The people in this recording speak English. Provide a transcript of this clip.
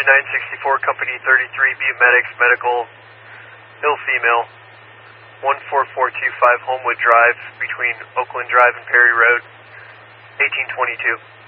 964, Company 33, Butte Medics, medical, ill female, 14425 Homewood Drive, between Oakland Drive and Perry Road, 1822.